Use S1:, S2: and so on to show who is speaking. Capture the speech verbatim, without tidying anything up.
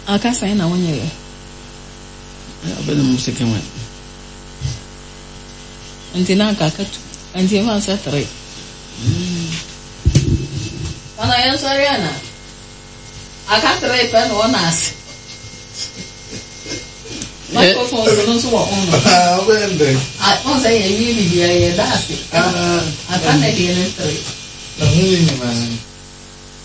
S1: aka sign na wonye ye
S2: abena mu second one
S1: antina aka katu antima sa three ana yan sorry ana aka three pen onas microphone no so on
S2: ah wende
S1: ah on say ye ni bi ya ye dasi
S2: ah
S1: aka na di ne three
S2: na huni man